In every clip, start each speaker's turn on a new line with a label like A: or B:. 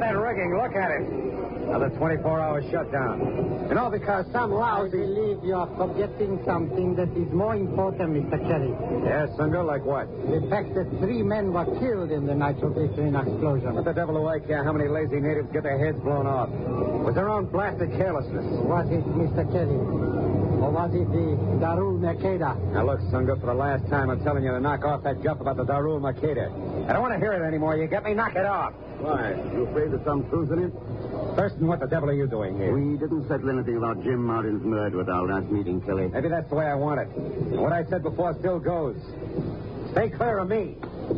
A: that rigging. Look at it. Another 24-hour shutdown. And all because some
B: I
A: lousy...
B: believe you are forgetting something that is more important, Mr. Kelly.
A: Yes, Sunga, like what?
B: The fact that 3 men were killed in the nitroglycerin explosion.
A: What the devil do I care how many lazy natives get their heads blown off? It was their own blasted carelessness.
B: Was it Mr. Kelly? Or was it the Darul Makeda?
A: Now, look, Sunga, for the last time, I'm telling you to knock off that guff about the Darul Makeda. I don't want to hear it anymore. You get me? Knock it off.
C: Why? You afraid there's some truth in it?
A: Thurston, what the devil are you doing here?
C: We didn't settle anything about Jim Martin's murder at our last meeting, Kelly.
A: Maybe that's the way I want it. And what I said before still goes. Stay clear of me.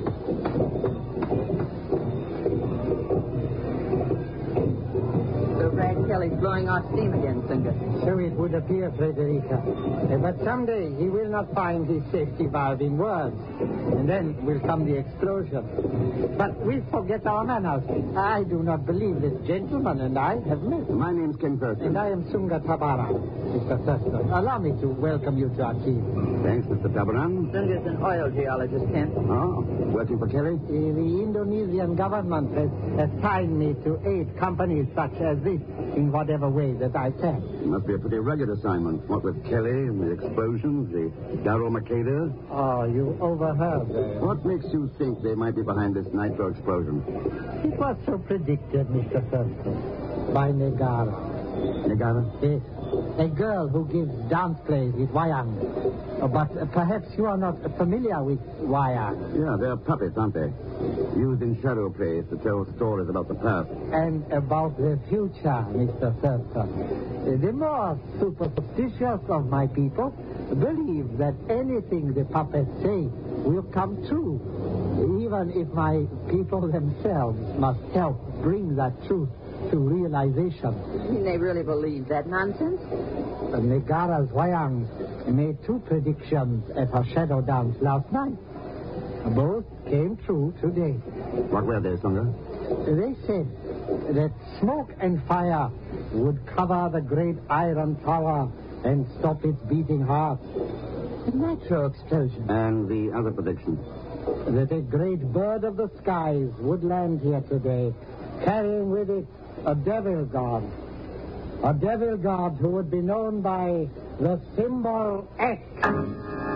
D: So Brad Kelly's blowing off steam again, Singer.
B: So it would appear, Frederica. But someday he will not find his safety valve in words. And then will come the explosion. But we forget our manners. I do not believe this gentleman and I have met.
C: My name's Ken Thurston.
B: And I am Sunga Tabara, Mr. Thurston. Allow me to welcome you to our team.
C: Thanks, Mr. Tabaran.
D: Singer's an oil geologist, Ken.
C: Oh, working for Kelly?
B: The Indonesian government has assigned me to aid companies such as this in whatever way that I can.
C: It must be a pretty rugged assignment. What with Kelly and the explosions, the Darul Makeda.
B: Oh, you overheard.
C: What makes you think they might be behind this nitro explosion?
B: It was so predicted, Mr. Thurston, by Negara.
C: Negara?
B: Yes, a girl who gives dance plays with wayang. But perhaps you are not familiar with wayang.
C: Yeah, they're puppets, aren't they? Used in shadow plays to tell stories about the past.
B: And about the future, Mr. Thurston. The more superstitious of my people believe that anything the puppets say will come true, even if my people themselves must help bring that truth to realization.
D: They really believe that nonsense?
B: Negara's wayang made 2 predictions at her shadow dance last night. Both came true today.
C: What were they, Sunga?
B: They said that smoke and fire would cover the great iron tower and stop its beating heart. The nitro explosion.
C: And the other prediction?
B: That a great bird of the skies would land here today, carrying with it a devil god. A devil god who would be known by the symbol X.